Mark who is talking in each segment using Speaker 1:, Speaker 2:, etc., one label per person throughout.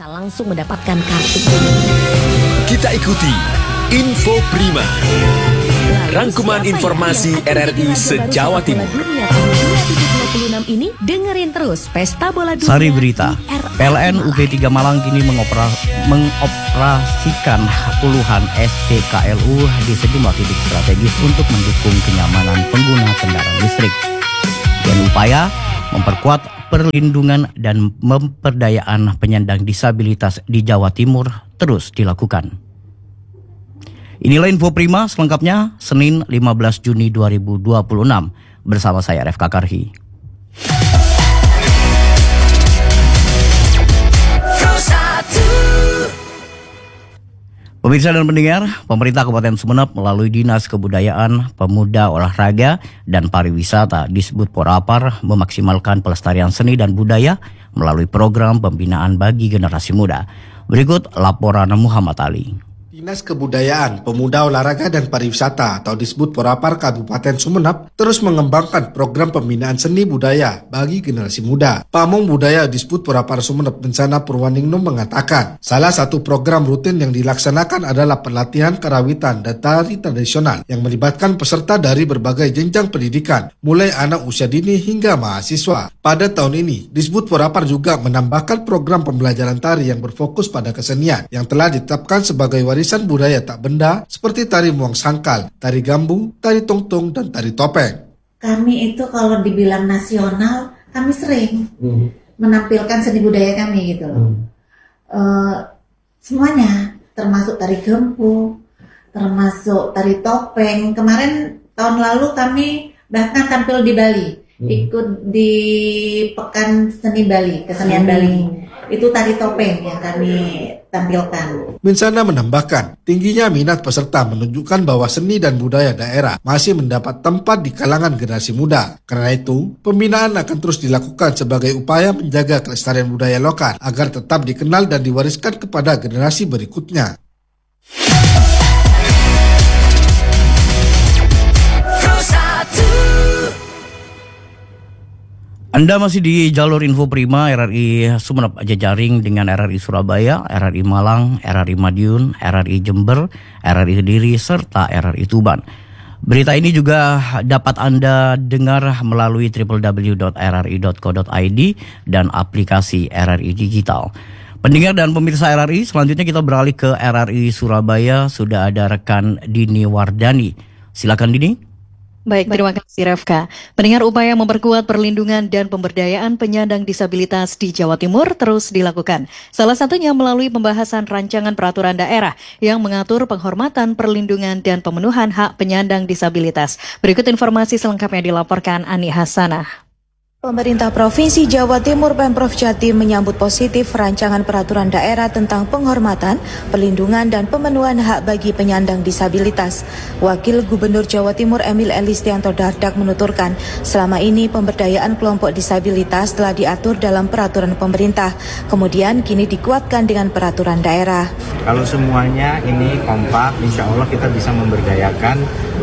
Speaker 1: bisa langsung mendapatkan kartu.
Speaker 2: Kita ikuti Info Prima, rangkuman informasi RRI se-Jawa Timur.
Speaker 1: 2026 ini dengerin terus Pesta Bola Dunia.
Speaker 3: Sari berita, PLN UP3 Malang kini mengoperasikan puluhan SPKLU di sejumlah titik strategis untuk mendukung kenyamanan pengguna kendaraan listrik. Dan upaya memperkuat perlindungan dan pemberdayaan penyandang disabilitas di Jawa Timur terus dilakukan. Inilah Info Prima selengkapnya Senin 15 Juni 2026 bersama saya RFK Karhi. Pemirsa dan pendengar, pemerintah Kabupaten Sumeneb melalui Dinas Kebudayaan, Pemuda, Olahraga, dan Pariwisata disebut Porapar memaksimalkan pelestarian seni dan budaya melalui program pembinaan bagi generasi muda. Berikut laporan Muhammad Ali.
Speaker 4: Dinas Kebudayaan, Pemuda, Olahraga, dan Pariwisata atau disebut Porapar Kabupaten Sumeneb terus mengembangkan program pembinaan seni budaya bagi generasi muda. Pamong Budaya disebut Porapar Sumeneb Bencana Purwaningrum mengatakan, salah satu program rutin yang dilaksanakan adalah pelatihan karawitan dan tari tradisional yang melibatkan peserta dari berbagai jenjang pendidikan, mulai anak usia dini hingga mahasiswa. Pada tahun ini, disebut Porapar juga menambahkan program pembelajaran tari yang berfokus pada kesenian yang telah ditetapkan sebagai warisan budaya tak benda seperti tari muang sangkal, tari gambung, tari tongtong, dan tari topeng.
Speaker 5: Kami itu kalau dibilang nasional, kami sering menampilkan seni budaya kami gitu loh. Semuanya, termasuk tari gembung, termasuk tari topeng. Kemarin tahun lalu kami bahkan tampil di Bali, ikut di Pekan Seni Bali, Kesenian Bali. Itu tari topeng yang kami tampilkan.
Speaker 4: Minsana menambahkan, tingginya minat peserta menunjukkan bahwa seni dan budaya daerah masih mendapat tempat di kalangan generasi muda. Karena itu, pembinaan akan terus dilakukan sebagai upaya menjaga kelestarian budaya lokal agar tetap dikenal dan diwariskan kepada generasi berikutnya.
Speaker 3: Anda masih di jalur Info Prima RRI Sumeneb jejaring dengan RRI Surabaya, RRI Malang, RRI Madiun, RRI Jember, RRI Kediri, serta RRI Tuban. Berita ini juga dapat Anda dengar melalui www.rri.co.id dan aplikasi RRI Digital. Pendengar dan pemirsa RRI, selanjutnya kita beralih ke RRI Surabaya. Sudah ada rekan Dini Wardani. Silakan Dini.
Speaker 6: Baik, terima kasih Refka. Pendengar, upaya memperkuat perlindungan dan pemberdayaan penyandang disabilitas di Jawa Timur terus dilakukan. Salah satunya melalui pembahasan rancangan peraturan daerah yang mengatur penghormatan, perlindungan, dan pemenuhan hak penyandang disabilitas. Berikut informasi selengkapnya dilaporkan Ani Hasanah.
Speaker 7: Pemerintah Provinsi Jawa Timur Pemprov Jatim menyambut positif rancangan peraturan daerah tentang penghormatan, perlindungan, dan pemenuhan hak bagi penyandang disabilitas. Wakil Gubernur Jawa Timur Emil Elistianto Dardak menuturkan, selama ini pemberdayaan kelompok disabilitas telah diatur dalam peraturan pemerintah, kemudian kini dikuatkan dengan peraturan daerah.
Speaker 8: Kalau semuanya ini kompak, insya Allah kita bisa memberdayakan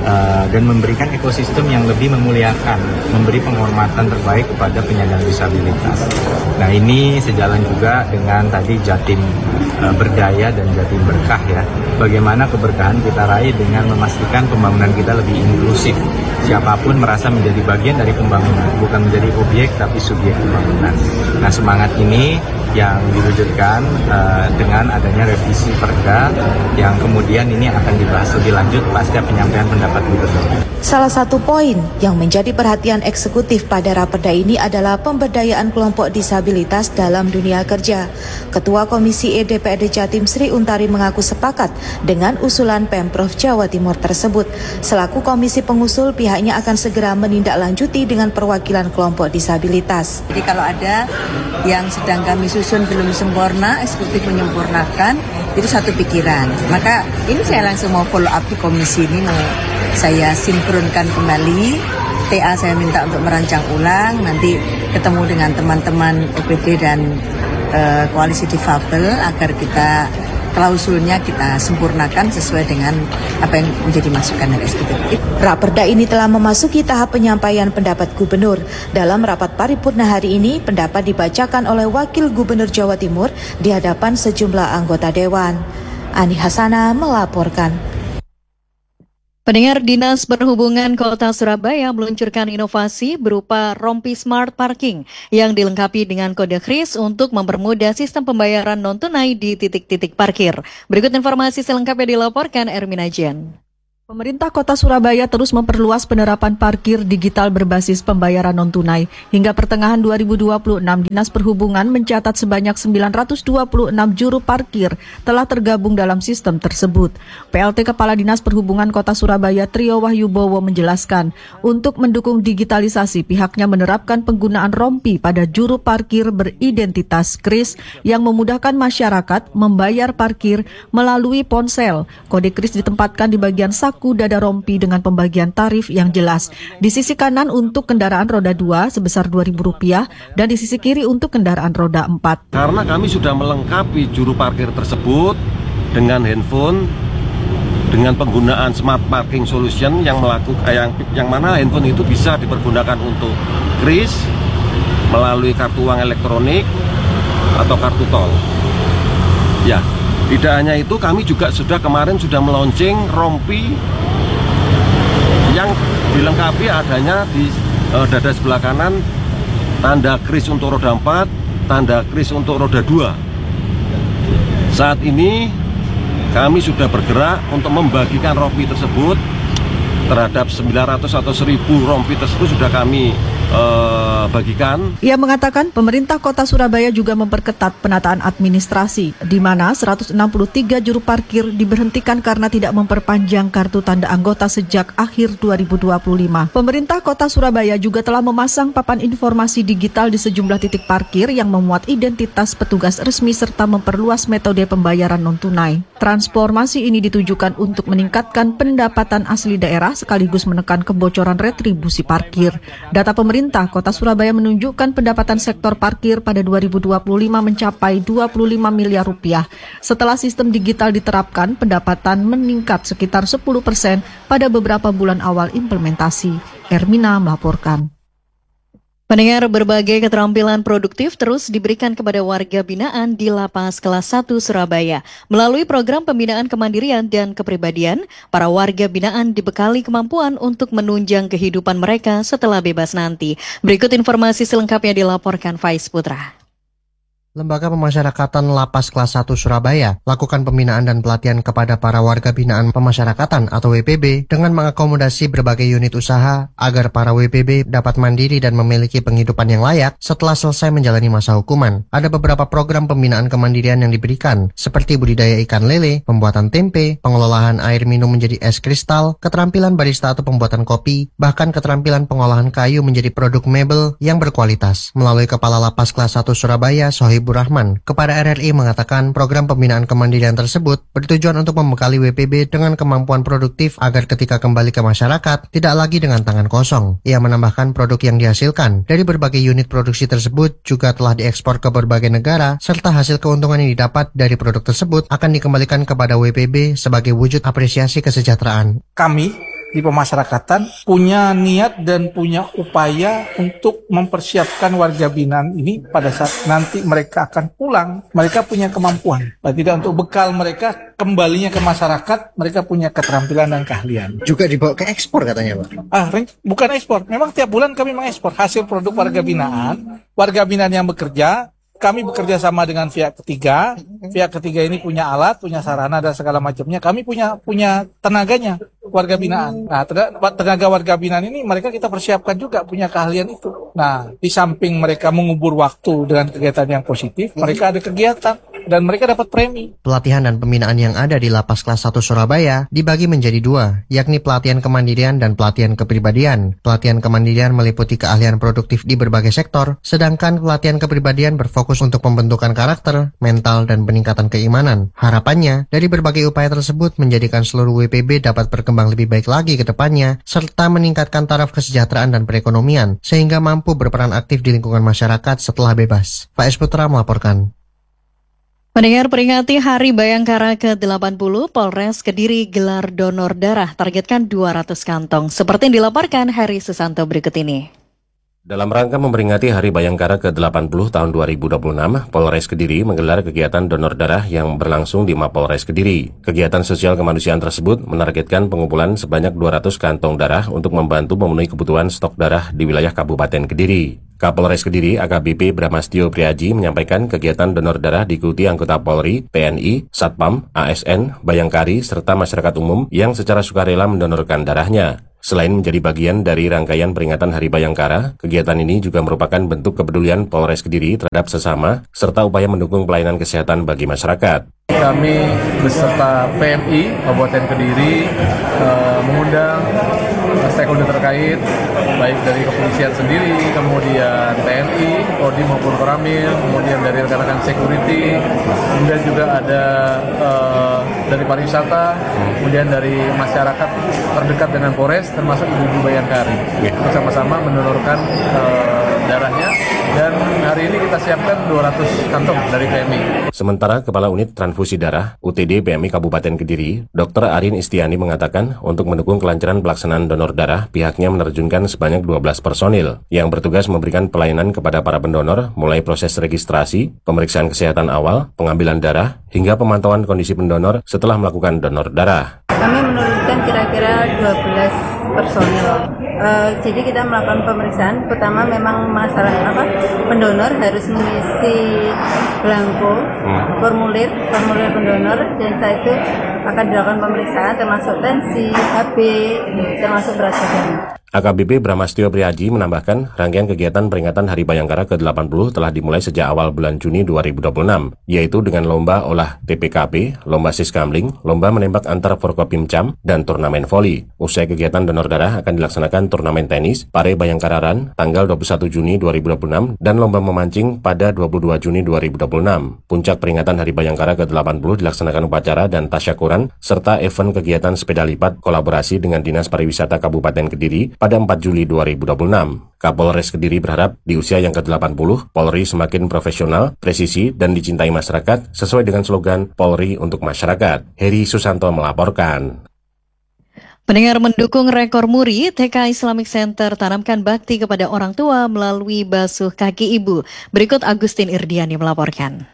Speaker 8: dan memberikan ekosistem yang lebih memuliakan, memberi penghormatan terbaik kepada penyandang disabilitas. Nah, ini sejalan juga dengan tadi Jatim berdaya dan Jatim berkah ya. Bagaimana keberkahan kita raih dengan memastikan pembangunan kita lebih inklusif. Siapapun merasa menjadi bagian dari pembangunan, bukan menjadi objek tapi subjek pembangunan. Nah, semangat ini yang diwujudkan dengan adanya revisi Perda yang kemudian ini akan dibahas lebih lanjut pasca penyampaian pendapat Gubernur.
Speaker 7: Salah satu poin yang menjadi perhatian eksekutif pada raperda ini adalah pemberdayaan kelompok disabilitas dalam dunia kerja. Ketua Komisi E DPRD Jatim Sri Untari mengaku sepakat dengan usulan Pemprov Jawa Timur tersebut. Selaku komisi pengusul, pihaknya akan segera menindaklanjuti dengan perwakilan kelompok disabilitas.
Speaker 9: Jadi kalau ada yang sedang kami susun belum sempurna, eksekutif menyempurnakan, itu satu pikiran. Maka ini saya langsung mau follow up di komisi ini, mau saya sinkronkan kembali. TA saya minta untuk merancang ulang, nanti ketemu dengan teman-teman OPD dan koalisi difabel agar kita klausulnya kita sempurnakan sesuai dengan apa yang menjadi masukan dari eksekutif.
Speaker 7: Raperda ini telah memasuki tahap penyampaian pendapat gubernur. Dalam rapat paripurna hari ini, pendapat dibacakan oleh Wakil Gubernur Jawa Timur di hadapan sejumlah anggota Dewan. Ani Hasana melaporkan.
Speaker 6: Pendengar, Dinas Perhubungan Kota Surabaya meluncurkan inovasi berupa Rompi Smart Parking yang dilengkapi dengan kode kris untuk mempermudah sistem pembayaran non-tunai di titik-titik parkir. Berikut informasi selengkapnya dilaporkan Ermina Jen.
Speaker 10: Pemerintah Kota Surabaya terus memperluas penerapan parkir digital berbasis pembayaran non-tunai. Hingga pertengahan 2026, Dinas Perhubungan mencatat sebanyak 926 juru parkir telah tergabung dalam sistem tersebut. PLT Kepala Dinas Perhubungan Kota Surabaya Trio Wahyubowo menjelaskan, untuk mendukung digitalisasi, pihaknya menerapkan penggunaan rompi pada juru parkir beridentitas kris yang memudahkan masyarakat membayar parkir melalui ponsel. Kode kris ditempatkan di bagian saku dada rompi dengan pembagian tarif yang jelas. Di sisi kanan untuk kendaraan roda 2 sebesar Rp2.000 dan di sisi kiri untuk kendaraan roda 4.
Speaker 11: Karena kami sudah melengkapi juru parkir tersebut dengan handphone, dengan penggunaan smart parking solution yang mana handphone itu bisa dipergunakan untuk kris melalui kartu uang elektronik atau kartu tol. Ya. Tidak hanya itu, kami juga kemarin sudah melaunching rompi yang dilengkapi adanya di dada sebelah kanan tanda kris untuk roda 4, tanda kris untuk roda 2. Saat ini kami sudah bergerak untuk membagikan rompi tersebut terhadap 900 atau 1.000 rompi tersebut sudah kami bagikan.
Speaker 10: Ia mengatakan pemerintah Kota Surabaya juga memperketat penataan administrasi, di mana 163 juru parkir diberhentikan karena tidak memperpanjang kartu tanda anggota sejak akhir 2025. Pemerintah Kota Surabaya juga telah memasang papan informasi digital di sejumlah titik parkir yang memuat identitas petugas resmi serta memperluas metode pembayaran non-tunai. Transformasi ini ditujukan untuk meningkatkan pendapatan asli daerah sekaligus menekan kebocoran retribusi parkir. Data pemerintah Kota Surabaya menunjukkan pendapatan sektor parkir pada 2025 mencapai Rp25 miliar. Setelah sistem digital diterapkan, pendapatan meningkat sekitar 10% pada beberapa bulan awal implementasi. Ermina melaporkan.
Speaker 6: Pendengar, berbagai keterampilan produktif terus diberikan kepada warga binaan di Lapas Kelas 1 Surabaya. Melalui program pembinaan kemandirian dan kepribadian, para warga binaan dibekali kemampuan untuk menunjang kehidupan mereka setelah bebas nanti. Berikut informasi selengkapnya dilaporkan Faiz Putra.
Speaker 12: Lembaga Pemasyarakatan Lapas Kelas 1 Surabaya lakukan pembinaan dan pelatihan kepada para warga binaan pemasyarakatan atau WPB dengan mengakomodasi berbagai unit usaha agar para WPB dapat mandiri dan memiliki penghidupan yang layak setelah selesai menjalani masa hukuman. Ada beberapa program pembinaan kemandirian yang diberikan, seperti budidaya ikan lele, pembuatan tempe, pengelolaan air minum menjadi es kristal, keterampilan barista atau pembuatan kopi, bahkan keterampilan pengolahan kayu menjadi produk mebel yang berkualitas. Melalui Kepala Lapas Kelas 1 Surabaya, Sohibur Rahman, kepada RRI mengatakan program pembinaan kemandirian tersebut bertujuan untuk membekali WPB dengan kemampuan produktif agar ketika kembali ke masyarakat tidak lagi dengan tangan kosong. Ia menambahkan produk yang dihasilkan dari berbagai unit produksi tersebut juga telah diekspor ke berbagai negara serta hasil keuntungan yang didapat dari produk tersebut akan dikembalikan kepada WPB sebagai wujud apresiasi kesejahteraan.
Speaker 13: Kami di pemasyarakatan punya niat dan punya upaya untuk mempersiapkan warga binaan ini pada saat nanti mereka akan pulang, mereka punya kemampuan. Tidak untuk bekal mereka kembalinya ke masyarakat, mereka punya keterampilan dan keahlian.
Speaker 12: Juga dibawa ke ekspor katanya, Pak?
Speaker 13: Bukan ekspor, memang tiap bulan kami mengekspor hasil produk warga binaan yang bekerja. Kami bekerja sama dengan pihak ketiga. Pihak ketiga ini punya alat, punya sarana dan segala macamnya. Kami punya tenaganya, warga binaan. Nah, tenaga warga binaan ini mereka kita persiapkan juga punya keahlian itu. Nah, di samping mereka mengubur waktu dengan kegiatan yang positif, mereka ada kegiatan dan mereka dapat premi.
Speaker 12: Pelatihan dan pembinaan yang ada di Lapas Kelas 1 Surabaya dibagi menjadi dua, yakni pelatihan kemandirian dan pelatihan kepribadian. Pelatihan kemandirian meliputi keahlian produktif di berbagai sektor, sedangkan pelatihan kepribadian berfokus untuk pembentukan karakter, mental, dan peningkatan keimanan. Harapannya, dari berbagai upaya tersebut menjadikan seluruh WPB dapat berkembang lebih baik lagi ke depannya, serta meningkatkan taraf kesejahteraan dan perekonomian, sehingga mampu berperan aktif di lingkungan masyarakat setelah bebas. Faiz Putra melaporkan.
Speaker 6: Pendengar, peringati Hari Bayangkara ke-80, Polres Kediri gelar donor darah targetkan 200 kantong. Seperti yang dilaporkan Heri Susanto berikut ini.
Speaker 14: Dalam rangka memperingati Hari Bayangkara ke-80 tahun 2026, Polres Kediri menggelar kegiatan donor darah yang berlangsung di Mapolres Kediri. Kegiatan sosial kemanusiaan tersebut menargetkan pengumpulan sebanyak 200 kantong darah untuk membantu memenuhi kebutuhan stok darah di wilayah Kabupaten Kediri. Kapolres Kediri AKBP Bramastio Priaji menyampaikan kegiatan donor darah diikuti anggota Polri, TNI, Satpam, ASN, Bayangkari, serta masyarakat umum yang secara sukarela mendonorkan darahnya. Selain menjadi bagian dari rangkaian peringatan Hari Bayangkara, kegiatan ini juga merupakan bentuk kepedulian Polres Kediri terhadap sesama, serta upaya mendukung pelayanan kesehatan bagi masyarakat.
Speaker 15: Kami beserta PMI Kabupaten Kediri mengundang stakeholder terkait, baik dari kepolisian sendiri, kemudian TNI, Kodim maupun Koramil, kemudian dari rekan-rekan security, kemudian juga ada dari pariwisata, kemudian dari masyarakat terdekat dengan Polres, termasuk ibu-ibu Bayangkari. Bersama-sama mendonorkan darahnya, dan hari ini kita siapkan 200 kantong dari PMI.
Speaker 14: Sementara Kepala Unit Transfusi Darah UTD PMI Kabupaten Kediri, Dr. Arin Istiani mengatakan untuk mendukung kelancaran pelaksanaan donor darah, pihaknya menerjunkan sebanyak 12 personil yang bertugas memberikan pelayanan kepada para pendonor mulai proses registrasi, pemeriksaan kesehatan awal, pengambilan darah, hingga pemantauan kondisi pendonor setelah melakukan donor darah.
Speaker 16: Kami menurunkan kira-kira 12 personil. Jadi kita melakukan pemeriksaan, pertama memang masalah pendonor harus mengisi belangko, formulir pendonor, dan setelah itu akan dilakukan pemeriksaan termasuk tensi, HB, termasuk berat badan.
Speaker 14: AKBP Bramastio Priaji menambahkan rangkaian kegiatan peringatan Hari Bayangkara ke-80 telah dimulai sejak awal bulan Juni 2026, yaitu dengan lomba olah TPKP, lomba siskamling, lomba menembak antar Forkopimcam, dan turnamen voli. Usai kegiatan donor darah akan dilaksanakan turnamen tenis, Pare Bayangkara Run, tanggal 21 Juni 2026, dan lomba memancing pada 22 Juni 2026. Puncak peringatan Hari Bayangkara ke-80 dilaksanakan upacara dan tasyakuran, serta event kegiatan sepeda lipat kolaborasi dengan Dinas Pariwisata Kabupaten Kediri pada 4 Juli 2026. Kapolres Kediri berharap di usia yang ke-80, Polri semakin profesional, presisi, dan dicintai masyarakat sesuai dengan slogan Polri untuk Masyarakat. Heri Susanto melaporkan.
Speaker 6: Pendengar, mendukung rekor muri, TK Islamic Center tanamkan bakti kepada orang tua melalui basuh kaki ibu. Berikut Agustin Irdiani melaporkan.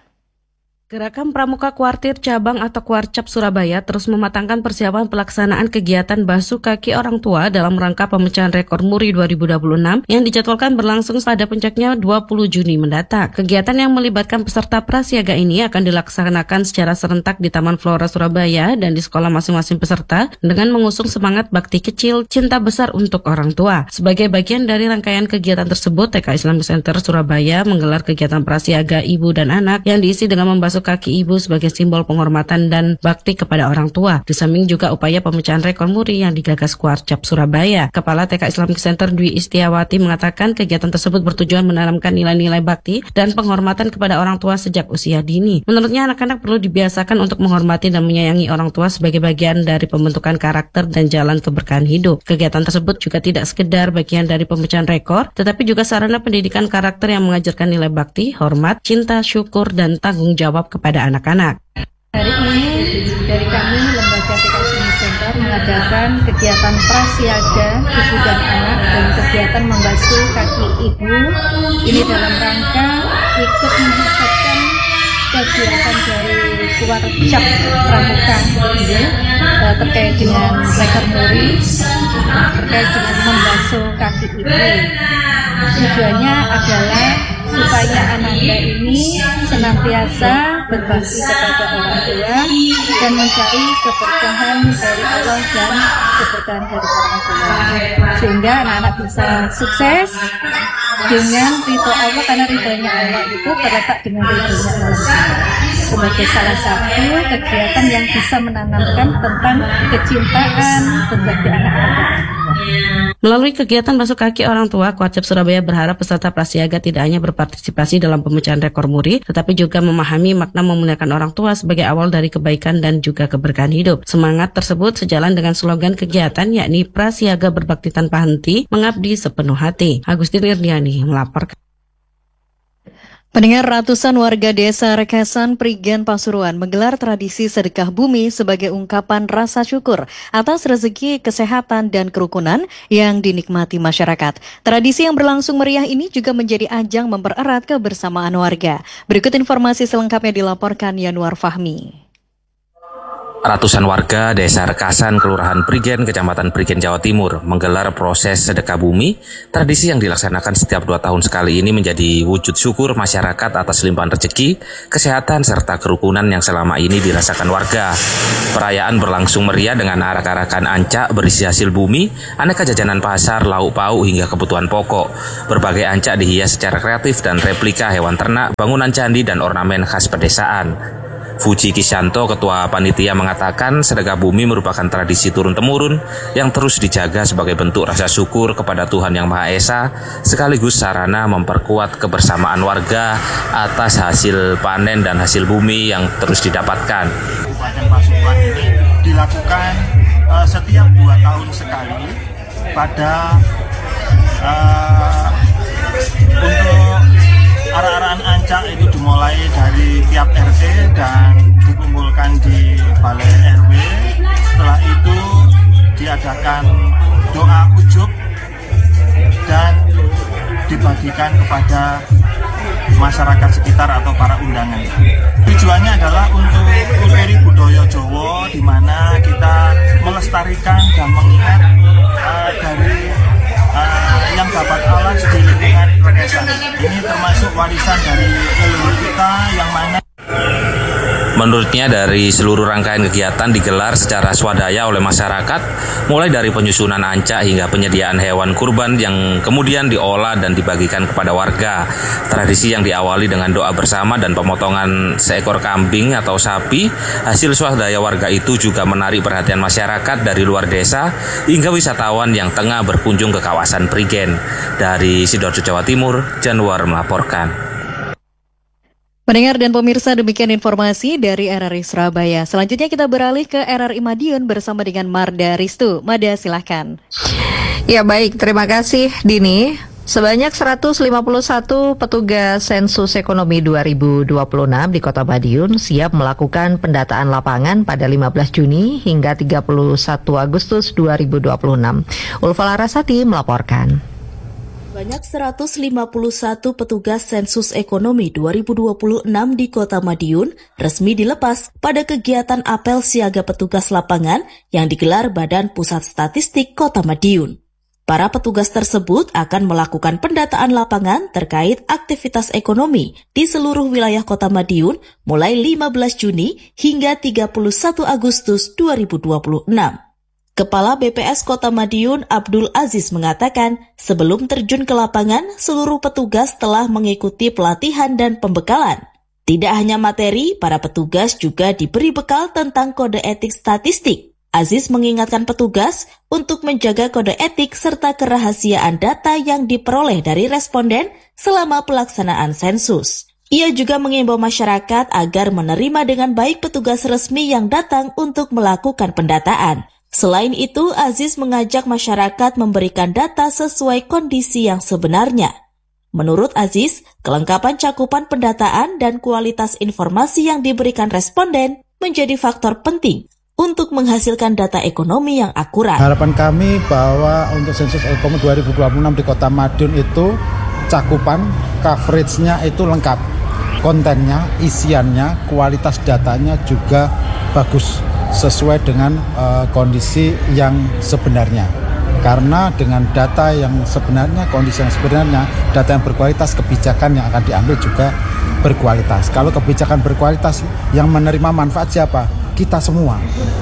Speaker 17: Gerakan Pramuka Kuartir Cabang atau Kuarcap Surabaya terus mematangkan persiapan pelaksanaan kegiatan basuh kaki orang tua dalam rangka pemecahan rekor muri 2026 yang dijadwalkan berlangsung pada puncaknya 20 Juni mendatang. Kegiatan yang melibatkan peserta prasiaga ini akan dilaksanakan secara serentak di Taman Flora Surabaya dan di sekolah masing-masing peserta dengan mengusung semangat bakti kecil, cinta besar untuk orang tua. Sebagai bagian dari rangkaian kegiatan tersebut, TK Islamic Center Surabaya menggelar kegiatan prasiaga ibu dan anak yang diisi dengan membasuh kaki ibu sebagai simbol penghormatan dan bakti kepada orang tua. Di samping juga upaya pemecahan rekor muri yang digagas Kuarcap Surabaya. Kepala TK Islamic Center Dwi Istiawati mengatakan kegiatan tersebut bertujuan menanamkan nilai-nilai bakti dan penghormatan kepada orang tua sejak usia dini. Menurutnya anak-anak perlu dibiasakan untuk menghormati dan menyayangi orang tua sebagai bagian dari pembentukan karakter dan jalan keberkahan hidup. Kegiatan tersebut juga tidak sekedar bagian dari pemecahan rekor, tetapi juga sarana pendidikan karakter yang mengajarkan nilai bakti, hormat, cinta, syukur, dan tanggung jawab kepada anak-anak.
Speaker 18: Hari ini dari kami Lembaga TK Islamic Center mengadakan kegiatan prasiaga ibu dan anak dan kegiatan membasuh kaki ibu. Ini dalam rangka ikut menghasilkan kegiatan dari Kuarcap Pramuka terkait dengan rekor muri, terkait dengan membasuh kaki ibu. Tujuannya adalah supaya ananda ini senantiasa berbakti kepada orang tua dan mencari keberkahan dari Allah dan keberkahan dari orang tua, sehingga anak-anak bisa sukses dengan ridho Allah, karena ridhonya Allah itu terletak dengan ridhonya Allah. Sebagai salah satu kegiatan yang bisa menanamkan tentang kecintaan berbagi anak-anak.
Speaker 17: Melalui kegiatan basuh kaki orang tua, Kuarcap Surabaya berharap peserta prasiaga tidak hanya berpartisipasi dalam pemecahan rekor muri, tetapi juga memahami makna memuliakan orang tua sebagai awal dari kebaikan dan juga keberkahan hidup. Semangat tersebut sejalan dengan slogan kegiatan, yakni prasiaga berbakti tanpa henti, mengabdi sepenuh hati. Agustin Irdiani melaporkan.
Speaker 6: Pendengar, ratusan warga desa Rekasan, Prigen, Pasuruan menggelar tradisi sedekah bumi sebagai ungkapan rasa syukur atas rezeki, kesehatan, dan kerukunan yang dinikmati masyarakat. Tradisi yang berlangsung meriah ini juga menjadi ajang mempererat kebersamaan warga. Berikut informasi selengkapnya dilaporkan Yanuar Fahmi.
Speaker 19: Ratusan warga desa Rekasan, Kelurahan Prigen, Kecamatan Prigen, Jawa Timur menggelar proses sedekah bumi. Tradisi yang dilaksanakan setiap 2 tahun sekali ini menjadi wujud syukur masyarakat atas limpahan rezeki, kesehatan, serta kerukunan yang selama ini dirasakan warga. Perayaan berlangsung meriah dengan arak-arakan ancak berisi hasil bumi, aneka jajanan pasar, lauk pauk, hingga kebutuhan pokok. Berbagai ancak dihias secara kreatif dan replika hewan ternak, bangunan candi, dan ornamen khas pedesaan. Fuji Kisyanto, Ketua Panitia, mengatakan sedekah bumi merupakan tradisi turun-temurun yang terus dijaga sebagai bentuk rasa syukur kepada Tuhan Yang Maha Esa, sekaligus sarana memperkuat kebersamaan warga atas hasil panen dan hasil bumi yang terus didapatkan.
Speaker 20: Kabupaten Pasuruan ini dilakukan setiap 2 tahun sekali pada untuk arah-arahan ancak itu dimulai dari tiap RT dan dikumpulkan di balai RW. Setelah itu diadakan doa ujub dan dibagikan kepada masyarakat sekitar atau para undangan. Tujuannya adalah untuk melestari budaya Jawa, di mana kita melestarikan dan mengingat dari yang dapat Allah di lingkungan Rekasan. Ini termasuk warisan dari leluhur kita yang mana.
Speaker 19: Menurutnya dari seluruh rangkaian kegiatan digelar secara swadaya oleh masyarakat, mulai dari penyusunan ancak hingga penyediaan hewan kurban yang kemudian diolah dan dibagikan kepada warga. Tradisi yang diawali dengan doa bersama dan pemotongan seekor kambing atau sapi, hasil swadaya warga itu juga menarik perhatian masyarakat dari luar desa hingga wisatawan yang tengah berkunjung ke kawasan Prigen. Dari Sidoarjo, Jawa Timur, Januar melaporkan.
Speaker 6: Pendengar dan pemirsa, demikian informasi dari RRI Surabaya. Selanjutnya kita beralih ke RRI Madiun bersama dengan Marda Ristu. Marda, silahkan.
Speaker 21: Ya baik, terima kasih Dini. Sebanyak 151 petugas sensus ekonomi 2026 di Kota Madiun siap melakukan pendataan lapangan pada 15 Juni hingga 31 Agustus 2026. Ulfa Larasati melaporkan.
Speaker 22: Banyak 151 petugas sensus ekonomi 2026 di Kota Madiun resmi dilepas pada kegiatan apel siaga petugas lapangan yang digelar Badan Pusat Statistik Kota Madiun. Para petugas tersebut akan melakukan pendataan lapangan terkait aktivitas ekonomi di seluruh wilayah Kota Madiun mulai 15 Juni hingga 31 Agustus 2026. Kepala BPS Kota Madiun Abdul Aziz mengatakan, sebelum terjun ke lapangan, seluruh petugas telah mengikuti pelatihan dan pembekalan. Tidak hanya materi, para petugas juga diberi bekal tentang kode etik statistik. Aziz mengingatkan petugas untuk menjaga kode etik serta kerahasiaan data yang diperoleh dari responden selama pelaksanaan sensus. Ia juga mengimbau masyarakat agar menerima dengan baik petugas resmi yang datang untuk melakukan pendataan. Selain itu, Aziz mengajak masyarakat memberikan data sesuai kondisi yang sebenarnya. Menurut Aziz, kelengkapan cakupan pendataan dan kualitas informasi yang diberikan responden menjadi faktor penting untuk menghasilkan data ekonomi yang akurat.
Speaker 23: Harapan kami bahwa untuk sensus ekonomi 2026 di Kota Madiun itu cakupan, coverage-nya itu lengkap. Kontennya, isiannya, kualitas datanya juga bagus, sesuai dengan kondisi yang sebenarnya. Karena dengan data yang sebenarnya, kondisi yang sebenarnya, data yang berkualitas, kebijakan yang akan diambil juga berkualitas. Kalau kebijakan berkualitas, yang menerima manfaat siapa? Kita semua.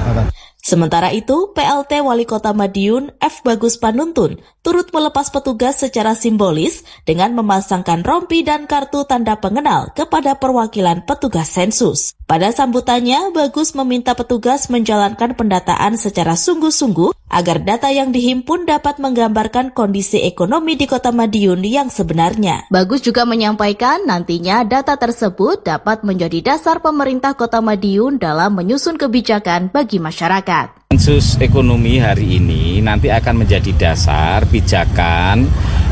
Speaker 22: Sementara itu, PLT Wali Kota Madiun F. Bagus Panuntun turut melepas petugas secara simbolis dengan memasangkan rompi dan kartu tanda pengenal kepada perwakilan petugas sensus. Pada sambutannya, Bagus meminta petugas menjalankan pendataan secara sungguh-sungguh agar data yang dihimpun dapat menggambarkan kondisi ekonomi di Kota Madiun yang sebenarnya. Bagus juga menyampaikan nantinya data tersebut dapat menjadi dasar pemerintah Kota Madiun dalam menyusun kebijakan bagi masyarakat.
Speaker 24: Sensus ekonomi hari ini nanti akan menjadi dasar pijakan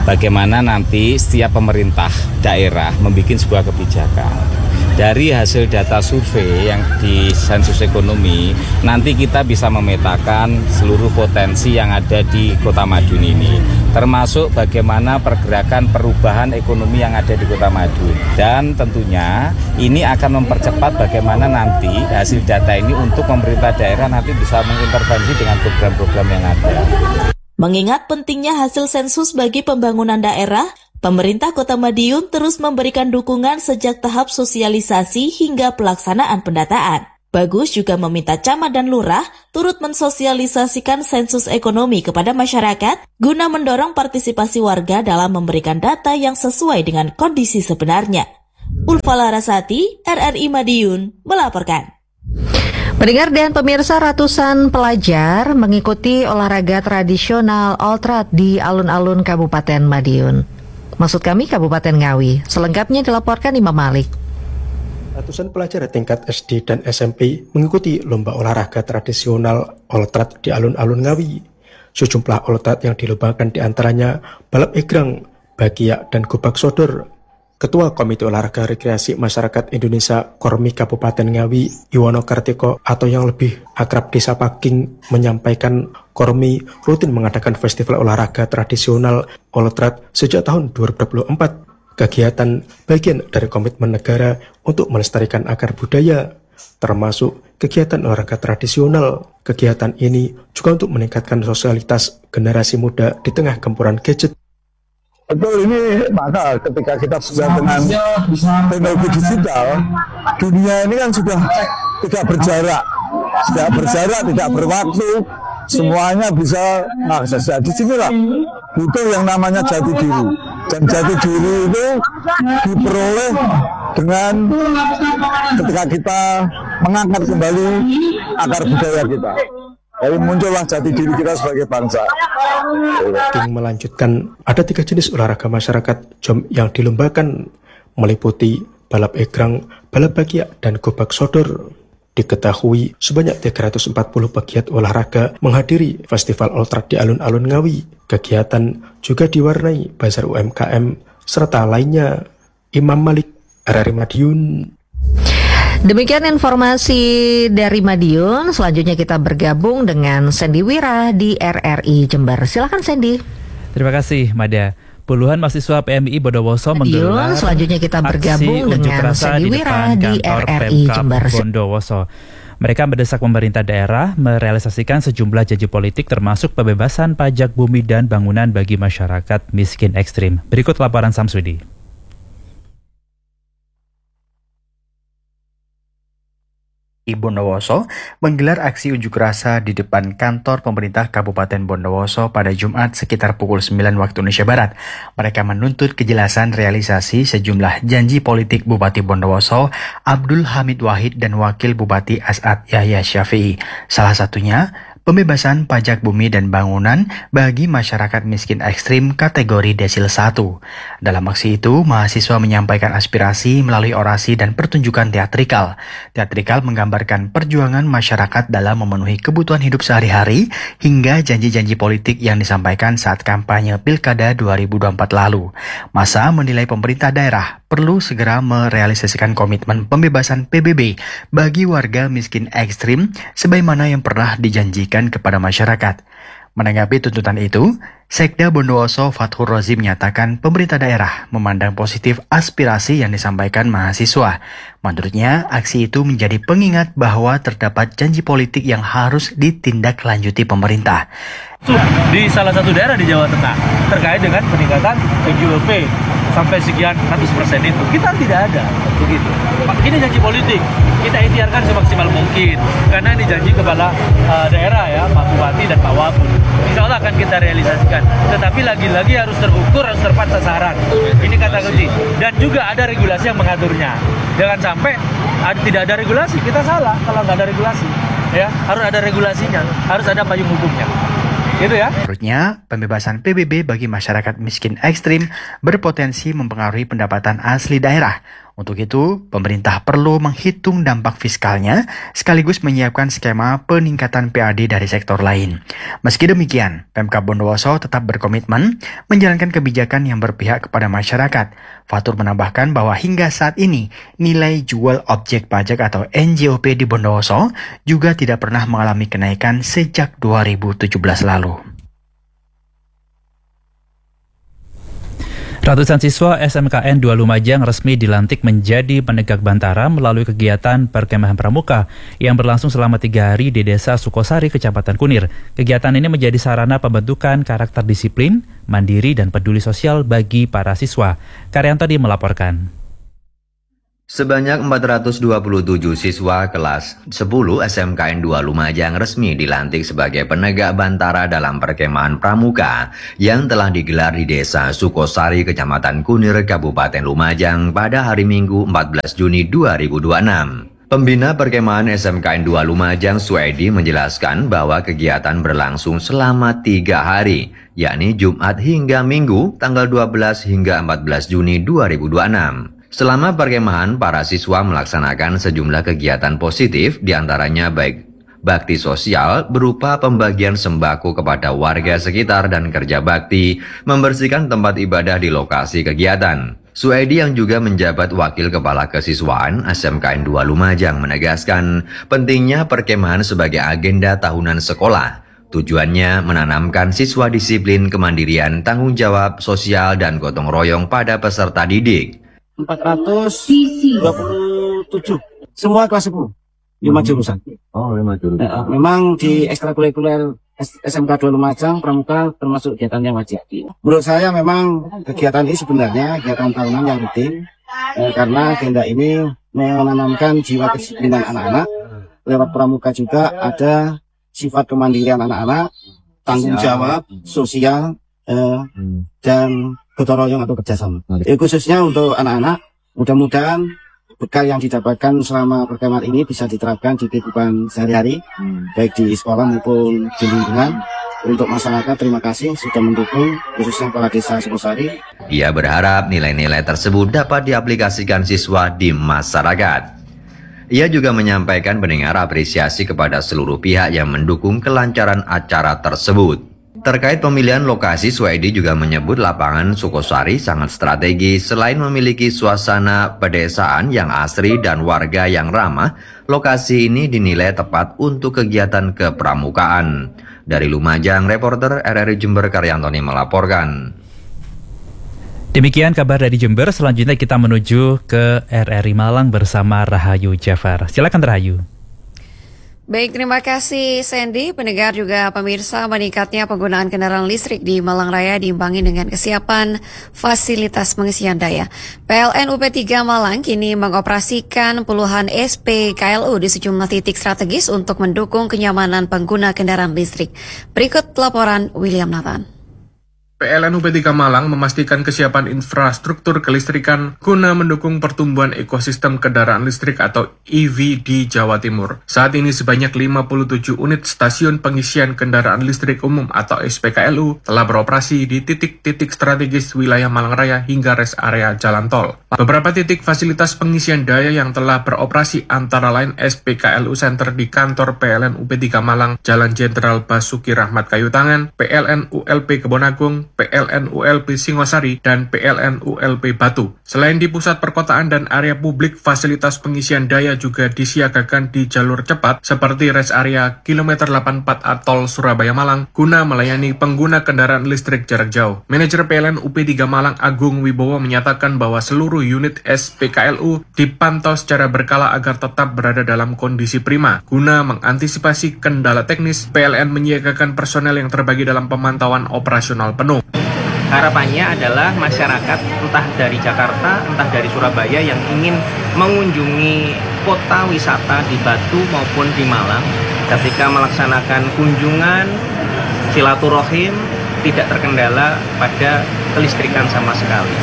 Speaker 1: bagaimana nanti setiap pemerintah daerah membuat sebuah kebijakan. Dari hasil data survei yang di sensus ekonomi, nanti kita bisa memetakan seluruh potensi yang ada di Kota Madiun ini, termasuk bagaimana pergerakan perubahan ekonomi yang ada di Kota Madiun. Dan tentunya ini akan mempercepat bagaimana nanti hasil data ini untuk pemerintah daerah nanti bisa mengintervensi dengan program-program yang ada.
Speaker 22: Mengingat pentingnya hasil sensus bagi pembangunan daerah, pemerintah Kota Madiun terus memberikan dukungan sejak tahap sosialisasi hingga pelaksanaan pendataan. Bagus juga meminta camat dan lurah turut mensosialisasikan sensus ekonomi kepada masyarakat guna mendorong partisipasi warga dalam memberikan data yang sesuai dengan kondisi sebenarnya. Ulfa Larasati, RRI Madiun, melaporkan.
Speaker 21: Pendengar dan pemirsa, ratusan pelajar mengikuti olahraga tradisional Oltrad di alun-alun Kabupaten Madiun. Maksud kami Kabupaten Ngawi. Selengkapnya dilaporkan Imam Malik.
Speaker 2: Ratusan pelajar tingkat SD dan SMP mengikuti lomba olahraga tradisional Oltrad di alun-alun Ngawi. Sejumlah Oltrad yang dilombakan diantaranya balap egrang, bakiak, dan gobak sodor. Ketua Komite Olahraga Rekreasi Masyarakat Indonesia Kormi Kabupaten Ngawi, Iwono Kartiko atau yang lebih akrab disapa King, menyampaikan Kormi rutin mengadakan festival olahraga tradisional Oltrad sejak tahun 2024. Kegiatan bagian dari komitmen negara untuk melestarikan akar budaya, termasuk kegiatan olahraga tradisional. Kegiatan ini juga untuk meningkatkan sosialitas generasi muda di tengah gempuran gadget.
Speaker 5: Betul, ini maka ketika kita sudah dengan teknologi digital, dunia ini kan sudah tidak berjarak, tidak berwaktu, semuanya bisa mengakses. Di sinilah butuh yang namanya jati diri, dan jati diri itu diperoleh dengan ketika kita mengangkat kembali akar budaya kita. Jadi muncullah jati diri kita sebagai bangsa.
Speaker 2: King melanjutkan, ada 3 jenis olahraga masyarakat JOM yang dilombakan, meliputi balap egrang, balap bakiak, dan gobak sodor. Diketahui sebanyak 340 pegiat olahraga menghadiri festival Oltrad di alun-alun Ngawi. Kegiatan juga diwarnai bazar UMKM serta lainnya. Imam Malik, RRI Madiun.
Speaker 21: Demikian informasi dari Madiun. Selanjutnya kita bergabung dengan Sandy Wira di RRI Jember. Silakan Sandy.
Speaker 24: Terima kasih Mada. Puluhan mahasiswa PMI Bondowoso menggelar
Speaker 21: selanjutnya kita bergabung dengan Sandy Wira di RRI Jember.
Speaker 24: Bondowoso. Mereka mendesak pemerintah daerah merealisasikan sejumlah janji politik termasuk pembebasan pajak bumi dan bangunan bagi masyarakat miskin ekstrim. Berikut laporan Samsudi.
Speaker 25: Bondowoso menggelar aksi unjuk rasa di depan kantor pemerintah Kabupaten Bondowoso pada Jumat sekitar pukul 9 waktu Indonesia Barat. Mereka menuntut kejelasan realisasi sejumlah janji politik Bupati Bondowoso, Abdul Hamid Wahid dan Wakil Bupati As'ad Yahya Syafi'i. Salah satunya, pembebasan pajak bumi dan bangunan bagi masyarakat miskin ekstrim kategori desil 1. Dalam aksi itu, mahasiswa menyampaikan aspirasi melalui orasi dan pertunjukan teatrikal. Teatrikal menggambarkan perjuangan masyarakat dalam memenuhi kebutuhan hidup sehari-hari hingga janji-janji politik yang disampaikan saat kampanye Pilkada 2024 lalu. Massa menilai pemerintah daerah perlu segera merealisasikan komitmen pembebasan PBB bagi warga miskin ekstrim sebagaimana yang pernah dijanjikan kepada masyarakat. Menanggapi tuntutan itu, Sekda Bondowoso Fathur Rozi menyatakan pemerintah daerah memandang positif aspirasi yang disampaikan mahasiswa. Menurutnya, aksi itu menjadi pengingat bahwa terdapat janji politik yang harus ditindaklanjuti pemerintah.
Speaker 26: Di salah satu daerah di Jawa Tengah terkait dengan peningkatan PGWP sampai sekian ratus % itu kita tidak ada begitu. Ini janji politik, kita ikhtiarkan semaksimal mungkin karena ini janji kepala daerah ya, Pak Bupati dan Pak Wapun. Insya Allah akan kita realisasikan. Tetapi lagi-lagi harus terukur, harus tepat sasaran. Ini kata kunci. Dan juga ada regulasi yang mengaturnya. Jangan sampai tidak ada regulasi, kita salah kalau nggak ada regulasi. Ya, harus ada regulasinya, harus ada payung hukumnya. Gitu ya.
Speaker 25: Menurutnya, pembebasan PBB bagi masyarakat miskin ekstrim berpotensi mempengaruhi pendapatan asli daerah. Untuk itu, pemerintah perlu menghitung dampak fiskalnya sekaligus menyiapkan skema peningkatan PAD dari sektor lain. Meski demikian, Pemkab Bondowoso tetap berkomitmen menjalankan kebijakan yang berpihak kepada masyarakat. Fatur menambahkan bahwa hingga saat ini, nilai jual objek pajak atau NJOP di Bondowoso juga tidak pernah mengalami kenaikan sejak 2017 lalu.
Speaker 24: Ratusan siswa SMKN 2 Lumajang resmi dilantik menjadi penegak bantara melalui kegiatan perkemahan pramuka yang berlangsung selama 3 hari di Desa Sukosari, Kecamatan Kunir. Kegiatan ini menjadi sarana pembentukan karakter disiplin, mandiri, dan peduli sosial bagi para siswa. Karyantadi melaporkan.
Speaker 3: Sebanyak 427 siswa kelas 10 SMKN 2 Lumajang resmi dilantik sebagai penegak bantara dalam perkemahan pramuka yang telah digelar di Desa Sukosari, Kecamatan Kunir, Kabupaten Lumajang pada hari Minggu 14 Juni 2026. Pembina perkemahan SMKN 2 Lumajang, Suedi, menjelaskan bahwa kegiatan berlangsung selama 3 hari, yakni Jumat hingga Minggu tanggal 12 hingga 14 Juni 2026. Selama perkemahan, para siswa melaksanakan sejumlah kegiatan positif, diantaranya baik bakti sosial berupa pembagian sembako kepada warga sekitar dan kerja bakti, membersihkan tempat ibadah di lokasi kegiatan. Suedi yang juga menjabat Wakil Kepala Kesiswaan SMKN 2 Lumajang menegaskan pentingnya perkemahan sebagai agenda tahunan sekolah. Tujuannya menanamkan siswa disiplin, kemandirian, tanggung jawab sosial, dan gotong royong pada peserta didik.
Speaker 4: 427 semua kelas 10 5 jurusan.
Speaker 3: Oh, 5 jurusan.
Speaker 4: Memang di ekstrakurikuler SMK 2 Lumajang pramuka termasuk kegiatan yang wajib. Menurut saya memang kegiatan ini sebenarnya kegiatan tahunan yang rutin karena agenda ini menanamkan jiwa kedisiplinan anak-anak. Lewat pramuka juga ada sifat kemandirian anak-anak, tanggung jawab sosial, dan gotong royong atau kerjasama. Khususnya untuk anak-anak, mudah-mudahan bekal yang didapatkan selama perkemahan ini bisa diterapkan di kehidupan sehari-hari, baik di sekolah maupun di lingkungan. Untuk masyarakat, terima kasih sudah mendukung, khususnya Kepala Desa Sukosari.
Speaker 3: Ia berharap nilai-nilai tersebut dapat diaplikasikan siswa di masyarakat. Ia juga menyampaikan mendengar apresiasi kepada seluruh pihak yang mendukung kelancaran acara tersebut. Terkait pemilihan lokasi, Suedi juga menyebut lapangan Sukosari sangat strategis. Selain memiliki suasana pedesaan yang asri dan warga yang ramah, lokasi ini dinilai tepat untuk kegiatan kepramukaan. Dari Lumajang, reporter RRI Jember Karyantoni melaporkan.
Speaker 24: Demikian kabar dari Jember. Selanjutnya kita menuju ke RRI Malang bersama Rahayu Jafar. Silakan Rahayu.
Speaker 7: Baik, terima kasih Sandy. Pendengar juga pemirsa, meningkatnya penggunaan kendaraan listrik di Malang Raya diimbangi dengan kesiapan fasilitas pengisian daya. PLN UP3 Malang kini mengoperasikan puluhan SPKLU di sejumlah titik strategis untuk mendukung kenyamanan pengguna kendaraan listrik. Berikut laporan William Nathan.
Speaker 8: PLN UP3 Malang memastikan kesiapan infrastruktur kelistrikan guna mendukung pertumbuhan ekosistem kendaraan listrik atau EV di Jawa Timur. Saat ini sebanyak 57 unit stasiun pengisian kendaraan listrik umum atau SPKLU telah beroperasi di titik-titik strategis wilayah Malang Raya hingga rest area jalan tol. Beberapa titik fasilitas pengisian daya yang telah beroperasi antara lain SPKLU Center di kantor PLN UP3 Malang, Jalan Jenderal Basuki Rahmat Kayutangan, PLN ULP Kebonagung, PLN ULP Singosari, dan PLN ULP Batu. Selain di pusat perkotaan dan area publik, fasilitas pengisian daya juga disiagakan di jalur cepat seperti rest area kilometer 84A Tol Surabaya Malang guna melayani pengguna kendaraan listrik jarak jauh. Manajer PLN UP3 Malang Agung Wibowo menyatakan bahwa seluruh unit SPKLU dipantau secara berkala agar tetap berada dalam kondisi prima. Guna mengantisipasi kendala teknis, PLN menyiagakan personel yang terbagi dalam pemantauan operasional penuh.
Speaker 9: Harapannya adalah masyarakat entah dari Jakarta, entah dari Surabaya yang ingin mengunjungi kota wisata di Batu maupun di Malang ketika melaksanakan kunjungan silaturahim tidak terkendala pada kelistrikan sama sekali.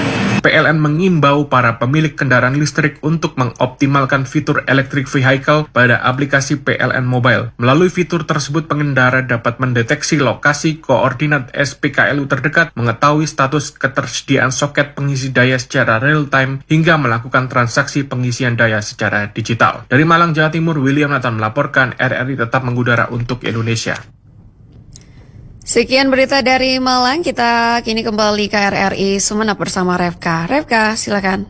Speaker 8: PLN mengimbau para pemilik kendaraan listrik untuk mengoptimalkan fitur electric vehicle pada aplikasi PLN Mobile. Melalui fitur tersebut, pengendara dapat mendeteksi lokasi koordinat SPKLU terdekat, mengetahui status ketersediaan soket pengisi daya secara real-time, hingga melakukan transaksi pengisian daya secara digital. Dari Malang, Jawa Timur, William Nathan melaporkan, RRI tetap mengudara untuk Indonesia.
Speaker 7: Sekian berita dari Malang, kita kini kembali ke RRI Sumeneb bersama Revka. Revka, silakan.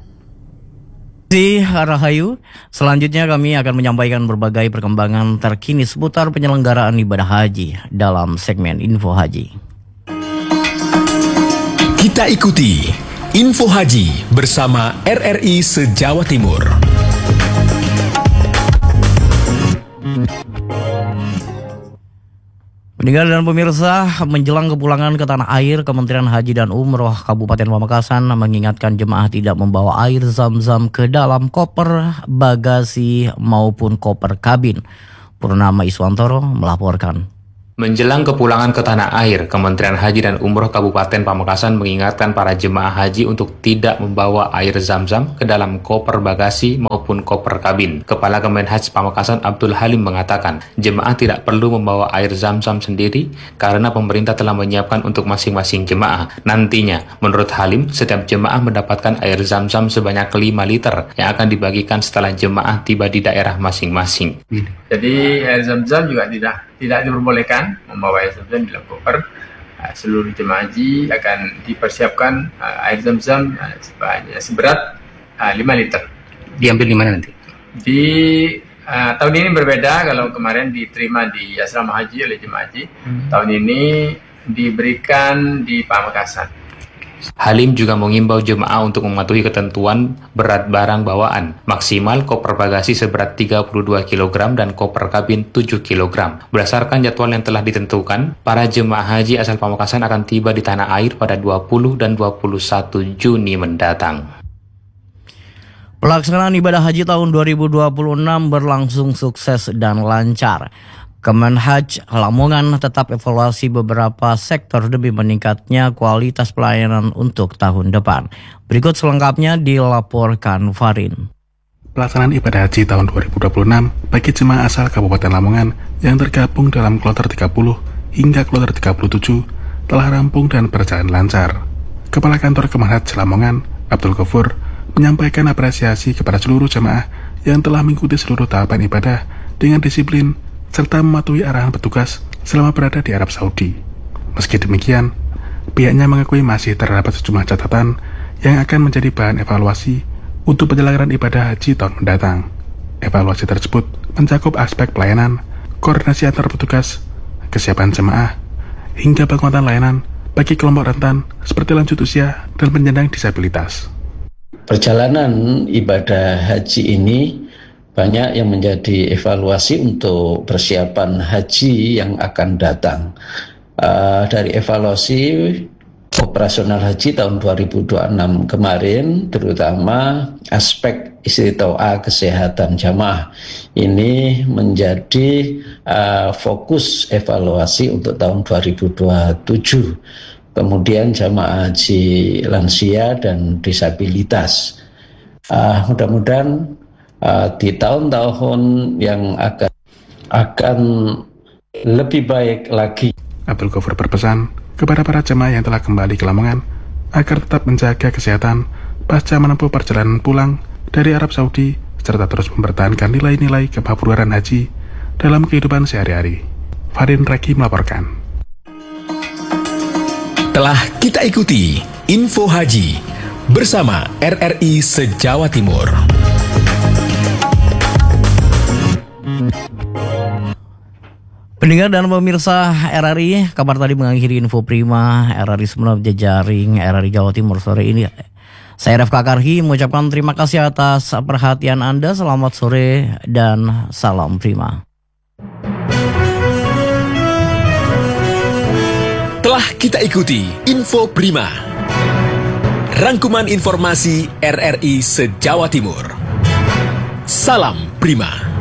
Speaker 10: Rahayu, selanjutnya kami akan menyampaikan berbagai perkembangan terkini seputar penyelenggaraan ibadah haji dalam segmen Info Haji.
Speaker 11: Kita ikuti Info Haji bersama RRI se-Jawa Timur.
Speaker 10: Pendengar dan pemirsa, menjelang kepulangan ke tanah air, Kementerian Haji dan Umroh Kabupaten Pamekasan mengingatkan jemaah tidak membawa air zam-zam ke dalam koper, bagasi maupun koper kabin. Purnama Iswantoro melaporkan.
Speaker 14: Menjelang kepulangan ke tanah air, Kementerian Haji dan Umroh Kabupaten Pamekasan mengingatkan para jemaah haji untuk tidak membawa air zam-zam ke dalam koper bagasi maupun koper kabin. Kepala Kemenhaj Pamekasan Abdul Halim mengatakan, jemaah tidak perlu membawa air zam-zam sendiri karena pemerintah telah menyiapkan untuk masing-masing jemaah. Nantinya, menurut Halim, setiap jemaah mendapatkan air zam-zam sebanyak 5 liter yang akan dibagikan setelah jemaah tiba di daerah masing-masing.
Speaker 12: Jadi air zam-zam juga tidak diperbolehkan membawa air zam-zam di dalam koper. Seluruh jemaah haji akan dipersiapkan air zam-zam seberat 5 liter.
Speaker 13: Diambil di mana nanti?
Speaker 12: Di tahun ini berbeda. Kalau kemarin diterima di asrama haji oleh jemaah haji, tahun ini diberikan di Pamekasan.
Speaker 14: Halim juga mengimbau jemaah untuk mematuhi ketentuan berat barang bawaan, maksimal koper bagasi seberat 32 kg dan koper kabin 7 kg. Berdasarkan jadwal yang telah ditentukan, para jemaah haji asal Pamekasan akan tiba di tanah air pada 20 dan 21 Juni mendatang.
Speaker 10: Pelaksanaan ibadah haji tahun 2026 berlangsung sukses dan lancar. Kemenhaj Lamongan tetap evaluasi beberapa sektor demi meningkatnya kualitas pelayanan untuk tahun depan. Berikut selengkapnya dilaporkan Farin.
Speaker 15: Pelaksanaan ibadah haji tahun 2026 bagi jemaah asal Kabupaten Lamongan yang tergabung dalam kloter 30 hingga kloter 37 telah rampung dan berjalan lancar. Kepala Kantor Kemenhaj Lamongan, Abdul Ghafur, menyampaikan apresiasi kepada seluruh jemaah yang telah mengikuti seluruh tahapan ibadah dengan disiplin serta mematuhi arahan petugas selama berada di Arab Saudi. Meski demikian, pihaknya mengakui masih terdapat sejumlah catatan yang akan menjadi bahan evaluasi untuk penyelenggaraan ibadah haji tahun mendatang. Evaluasi tersebut mencakup aspek pelayanan, koordinasi antar petugas, kesiapan jemaah, hingga penguatan layanan bagi kelompok rentan seperti lanjut usia dan penyandang disabilitas.
Speaker 16: Perjalanan ibadah haji ini banyak yang menjadi evaluasi untuk persiapan haji yang akan datang. Dari evaluasi operasional haji tahun 2026 kemarin, terutama aspek istitoah kesehatan jamaah ini menjadi fokus evaluasi untuk tahun 2027. Kemudian jamaah haji lansia dan disabilitas. Mudah-mudahan di tahun-tahun yang akan lebih baik lagi.
Speaker 15: Abdul Ghafur berpesan kepada para jemaah yang telah kembali ke Lamongan agar tetap menjaga kesehatan pasca menempuh perjalanan pulang dari Arab Saudi serta terus mempertahankan nilai-nilai kemabruran haji dalam kehidupan sehari-hari. Farin Reki melaporkan.
Speaker 11: Telah kita ikuti Info Haji bersama RRI se-Jawa Timur.
Speaker 10: Pendengar dan pemirsa RRI, kabar tadi mengakhiri info prima RRI Sumeneb Jejaring RRI Jawa Timur sore ini. Saya Revka Karhi mengucapkan terima kasih atas perhatian Anda. Selamat sore dan salam prima.
Speaker 11: Telah kita ikuti Info Prima, rangkuman informasi RRI se-Jawa Timur. Salam Prima.